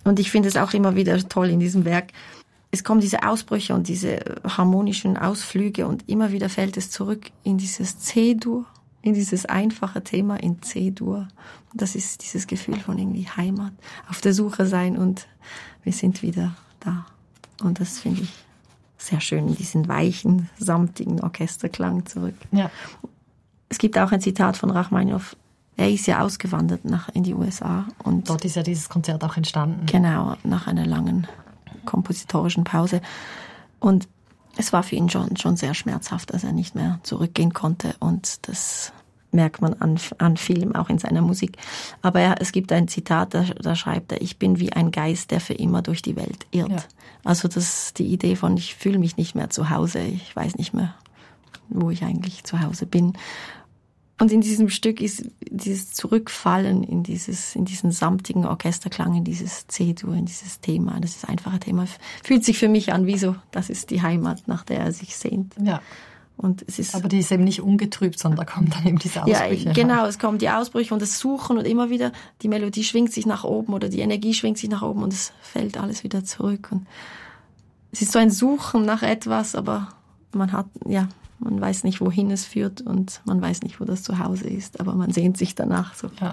Und ich finde es auch immer wieder toll in diesem Werk. Es kommen diese Ausbrüche und diese harmonischen Ausflüge und immer wieder fällt es zurück in dieses C-Dur, in dieses einfache Thema in C-Dur. Das ist dieses Gefühl von irgendwie Heimat, auf der Suche sein und wir sind wieder da. Und das finde ich sehr schön, diesen weichen, samtigen Orchesterklang zurück. Ja. Es gibt auch ein Zitat von Rachmaninow. Er ist ja ausgewandert in die USA. Und dort ist ja dieses Konzert auch entstanden. Genau, nach einer langen kompositorischen Pause. Und es war für ihn schon sehr schmerzhaft, dass er nicht mehr zurückgehen konnte. Und das merkt man an vielem, auch in seiner Musik. Aber es gibt ein Zitat, da schreibt er, ich bin wie ein Geist, der für immer durch die Welt irrt. Ja. Also das ist die Idee von, ich fühle mich nicht mehr zu Hause, ich weiß nicht mehr, wo ich eigentlich zu Hause bin. Und in diesem Stück ist dieses Zurückfallen in diesen samtigen Orchesterklang, in dieses C-Dur, in dieses Thema, das ist einfache Thema, fühlt sich für mich an wie so, das ist die Heimat, nach der er sich sehnt. Ja. Und es ist, aber die ist eben nicht ungetrübt, sondern da kommen dann eben diese Ausbrüche. Ja, genau, es kommen die Ausbrüche und das Suchen und immer wieder, die Melodie schwingt sich nach oben oder die Energie schwingt sich nach oben und es fällt alles wieder zurück. Und es ist so ein Suchen nach etwas, aber man weiß nicht, wohin es führt und man weiß nicht, wo das Zuhause ist, aber man sehnt sich danach so. Ja.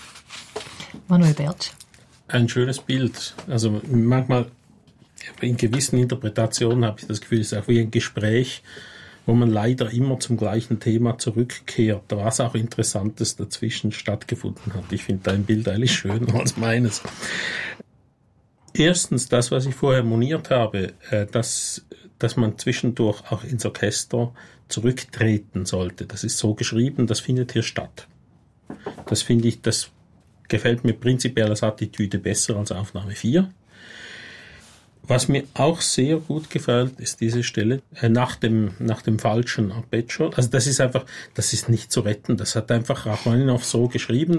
Manuel Bertsch. Ein schönes Bild. Also manchmal in gewissen Interpretationen habe ich das Gefühl, es ist auch wie ein Gespräch, wo man leider immer zum gleichen Thema zurückkehrt, was auch Interessantes dazwischen stattgefunden hat. Ich finde dein Bild eigentlich schöner als meines. Erstens, das, was ich vorher moniert habe, dass man zwischendurch auch ins Orchester zurücktreten sollte. Das ist so geschrieben, das findet hier statt. Das finde ich, das gefällt mir prinzipiell als Attitüde besser als Aufnahme 4. Was mir auch sehr gut gefällt, ist diese Stelle nach dem falschen Arpeggio. Also das ist nicht zu retten. Das hat einfach Rachmaninow so geschrieben.